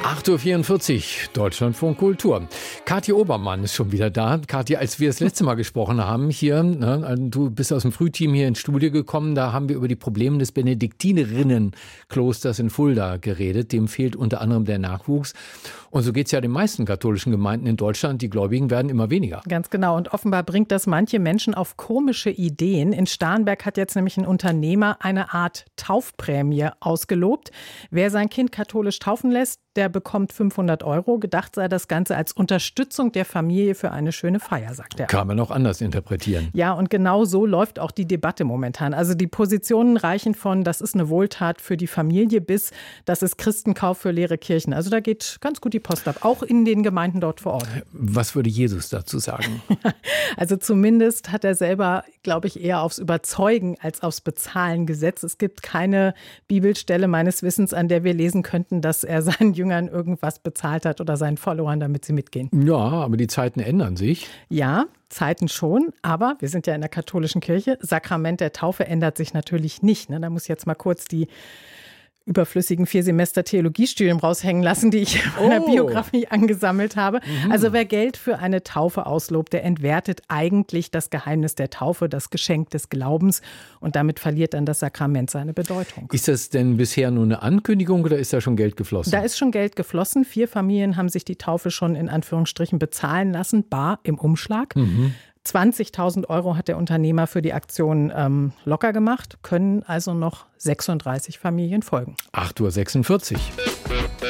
8:44 Uhr, Deutschlandfunk Kultur. Kathi Obermann ist schon wieder da. Kathi, als wir das letzte Mal gesprochen haben hier, du bist aus dem Frühteam hier ins Studio gekommen, da haben wir über die Probleme des Benediktinerinnenklosters in Fulda geredet. Dem fehlt unter anderem der Nachwuchs. Und so geht es ja den meisten katholischen Gemeinden in Deutschland. Die Gläubigen werden immer weniger. Ganz genau. Und offenbar bringt das manche Menschen auf komische Ideen. In Starnberg hat jetzt nämlich ein Unternehmer eine Art Taufprämie ausgelobt. Wer sein Kind katholisch taufen lässt, der bekommt 500 €. Gedacht sei das Ganze als Unterstützung der Familie für eine schöne Feier, sagt er. Kann man auch anders interpretieren. Ja, und genau so läuft auch die Debatte momentan. Also die Positionen reichen von, das ist eine Wohltat für die Familie, bis, das ist Christenkauf für leere Kirchen. Also da geht ganz gut die Post ab, auch in den Gemeinden dort vor Ort. Was würde Jesus dazu sagen? Also zumindest hat er selber, glaube ich, eher aufs Überzeugen als aufs Bezahlen gesetzt. Es gibt keine Bibelstelle meines Wissens, an der wir lesen könnten, dass er seinen Jüngern irgendwas bezahlt hat oder seinen Followern, damit sie mitgehen. Ja, aber die Zeiten ändern sich. Ja, Zeiten schon, aber wir sind ja in der katholischen Kirche. Sakrament der Taufe ändert sich natürlich nicht. Da muss ich jetzt mal kurz die überflüssigen 4 Semester Theologiestudium raushängen lassen, die ich in der Biografie angesammelt habe. Also wer Geld für eine Taufe auslobt, der entwertet eigentlich das Geheimnis der Taufe, das Geschenk des Glaubens, und damit verliert dann das Sakrament seine Bedeutung. Ist das denn bisher nur eine Ankündigung oder ist da schon Geld geflossen? Da ist schon Geld geflossen. 4 Familien haben sich die Taufe schon in Anführungsstrichen bezahlen lassen, bar im Umschlag. 20.000 € hat der Unternehmer für die Aktion locker gemacht, können also noch 36 Familien folgen. 8:46 Uhr.